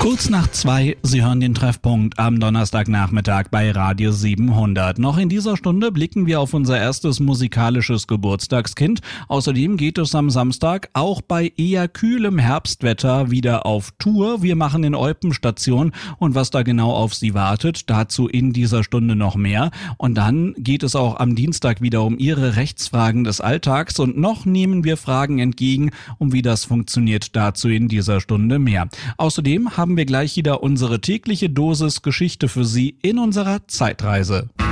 Kurz nach 2, Sie hören den Treffpunkt am Donnerstagnachmittag bei Radio 700. Noch in dieser Stunde blicken wir auf unser erstes musikalisches Geburtstagskind. Außerdem geht es am Samstag auch bei eher kühlem Herbstwetter wieder auf Tour. Wir machen in Eupen Station und was da genau auf Sie wartet, dazu in dieser Stunde noch mehr. Und dann geht es auch am Dienstag wieder um Ihre Rechtsfragen des Alltags und noch nehmen wir Fragen entgegen, um wie das funktioniert, dazu in dieser Stunde mehr. Außerdem haben wir gleich wieder unsere tägliche Dosis Geschichte für Sie in unserer Zeitreise.